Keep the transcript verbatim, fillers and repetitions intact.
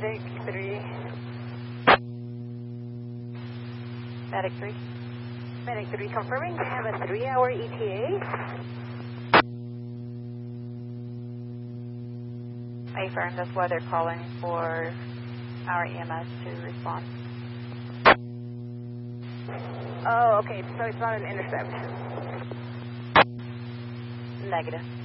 Medic three. Medic three. Medic three confirming they have a three hour E T A. Affirm, that's why they're calling for our E M S to respond. Oh, okay, so it's not an intercept. Negative.